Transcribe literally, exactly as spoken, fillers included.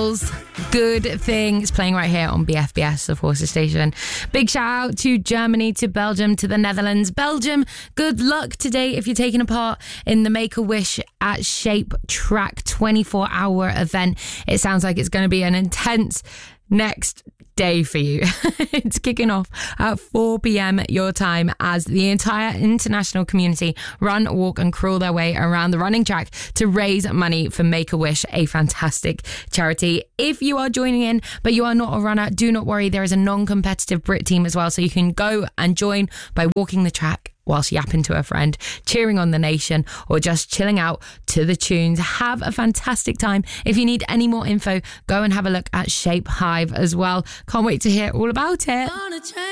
Girls, Good Thing. It's playing right here on B F B S, of course, the station. Big shout out to Germany, to Belgium, to the Netherlands. Belgium, good luck today if you're taking a part in the Make-A-Wish at Shape Track twenty-four hour event. It sounds like it's going to be an intense next day for you. It's kicking off at four p.m. your time as the entire international community run, walk and crawl their way around the running track to raise money for Make-A-Wish, a fantastic charity. If you are joining in but you are not a runner, do not worry, there is a non-competitive Brit team as well, so you can go and join by walking the track whilst yapping to a friend, cheering on the nation, or just chilling out to the tunes. Have a fantastic time. If you need any more info, go and have a look at Shape Hive as well. Can't wait to hear all about it.